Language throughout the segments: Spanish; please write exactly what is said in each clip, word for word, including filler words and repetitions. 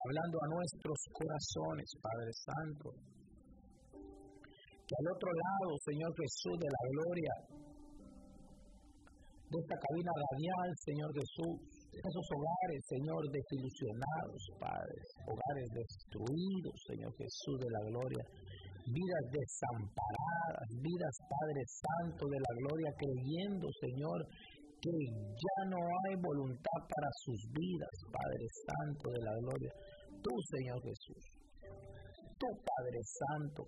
hablando a nuestros corazones, Padre Santo. Que al otro lado, Señor Jesús, de la gloria, de esta cabina radial, Señor Jesús, esos hogares, Señor, desilusionados, Padre, hogares destruidos, Señor Jesús, de la gloria, vidas desamparadas, vidas, Padre Santo, de la gloria, creyendo, Señor, que ya no hay voluntad para sus vidas, Padre Santo, de la gloria. Tú, Señor Jesús, tú, Padre Santo,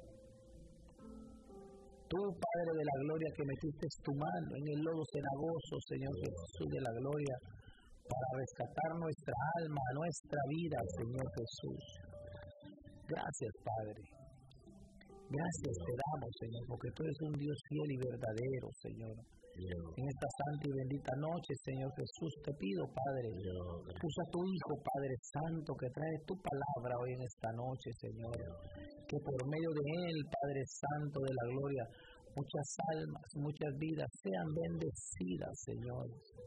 tú, Padre de la gloria, que metiste tu mano en el lodo cenagoso, Señor Jesús de la gloria, para rescatar nuestra alma, nuestra vida, Señor Jesús. Gracias, Padre. Gracias te damos, Señor, porque tú eres un Dios fiel y verdadero, Señor. En esta santa y bendita noche, Señor Jesús, te pido, Padre, usa a tu Hijo, Padre Santo, que trae tu palabra hoy en esta noche, Señor. Que por medio de Él, Padre Santo de la gloria, muchas almas, muchas vidas sean bendecidas, Señor.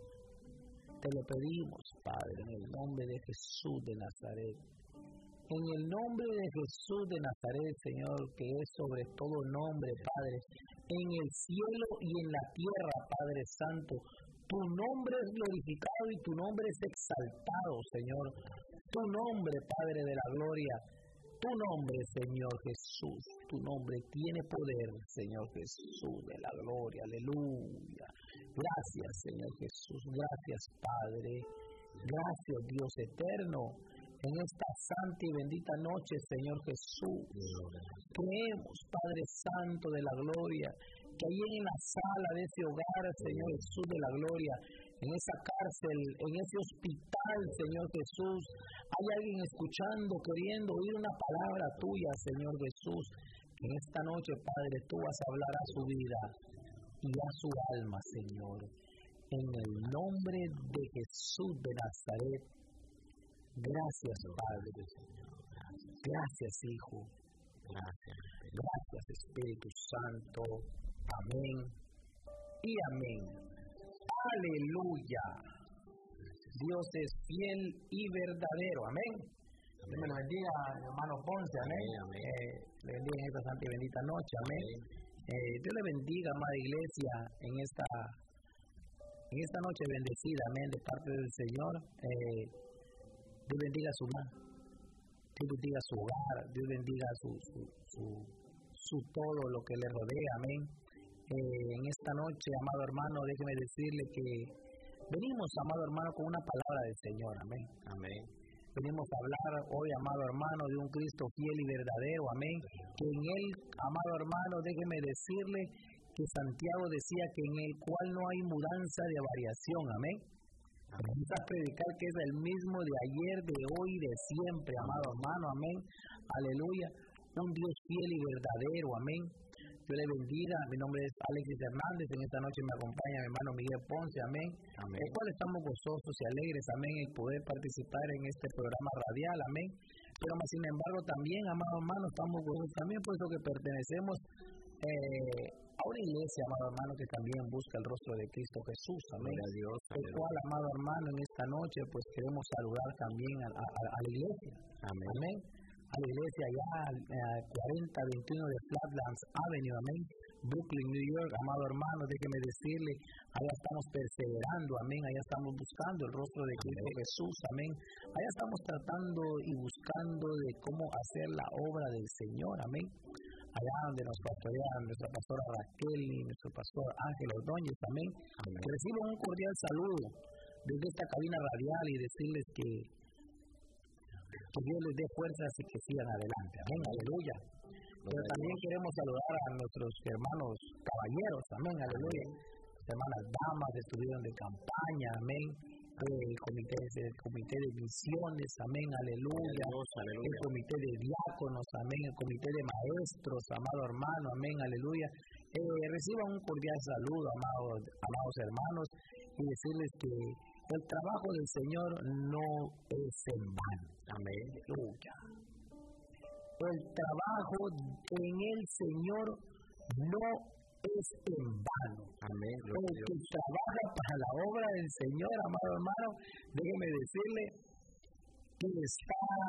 Te lo pedimos, Padre, en el nombre de Jesús de Nazaret. En el nombre de Jesús de Nazaret, Señor, que es sobre todo nombre, Padre, en el cielo y en la tierra, Padre Santo, tu nombre es glorificado y tu nombre es exaltado, Señor. Tu nombre, Padre de la gloria, tu nombre, Señor Jesús, tu nombre tiene poder, Señor Jesús de la gloria, aleluya. Gracias, Señor Jesús, gracias, Padre, gracias, Dios eterno. En esta santa y bendita noche, Señor Jesús, creemos, Padre Santo de la gloria, que ahí en la sala de ese hogar, Señor Jesús de la gloria, en esa cárcel, en ese hospital, Señor Jesús, hay alguien escuchando, queriendo oír una palabra tuya, Señor Jesús. En esta noche, Padre, tú vas a hablar a su vida y a su alma, Señor. En el nombre de Jesús de Nazaret. Gracias, Padre. Gracias, Hijo. Gracias. Gracias, Espíritu Santo. Amén y amén. Aleluya. Dios es fiel y verdadero. Amén. Dios me lo bendiga, hermano Ponce. Amén. amén. Eh, le bendiga en esta santa y bendita noche. Amén. amén. Eh, Dios le bendiga, amada iglesia, en esta, en esta noche bendecida. Amén. De parte del Señor. Eh, Dios bendiga su mano, Dios bendiga su hogar, Dios bendiga su, su, su, su todo lo que le rodea, amén. Eh, en esta noche, amado hermano, déjeme decirle que venimos, amado hermano, con una palabra del Señor, amén. Amén. Venimos a hablar hoy, amado hermano, de un Cristo fiel y verdadero, amén. Que en Él, amado hermano, déjeme decirle que Santiago decía que en el cual no hay mudanza de variación, amén. Vamos a predicar que es el mismo de ayer, de hoy, de siempre, amado hermano, amén, aleluya, un Dios fiel y verdadero, amén. Dios le bendiga. Mi nombre es Alexis Hernández. En esta noche me acompaña mi hermano Miguel Ponce, amén, amén. El cual estamos gozosos y alegres, amén, en poder participar en este programa radial, amén. Pero más sin embargo también, amado hermano, estamos gozosos también por eso que pertenecemos eh, a una iglesia, amado hermano, que también busca el rostro de Cristo Jesús, amén. A Dios, el cual, amado hermano, en esta noche pues queremos saludar también a, a, a la iglesia, amén, amén. A la iglesia allá a cuarenta veintiuno de Flatlands Avenue, amén, Brooklyn, New York, amado hermano, déjeme decirle, allá estamos perseverando, amén, allá estamos buscando el rostro de Cristo Jesús, amén, allá estamos tratando y buscando de cómo hacer la obra del Señor, amén, allá donde nos pastorea nuestra pastora Raquel y nuestro pastor Ángel Ordóñez, amén, amén. Que reciban un cordial saludo desde esta cabina radial y decirles que que Dios les dé fuerzas y que sigan adelante, amén, aleluya. Pero también queremos saludar a nuestros hermanos caballeros, amén, aleluya. Las hermanas damas estuvieron de campaña, amén. El comité, el comité de misiones, amén, aleluya. El comité de diáconos, amén. El comité de maestros, amado hermano, amén, aleluya. Eh, reciban un cordial saludo, amados, amados hermanos, y decirles que el trabajo del Señor no es en vano, amén, aleluya. El trabajo en el Señor no es en vano, amén. El que trabaja para la obra del Señor, amado hermano, déjeme decirle que está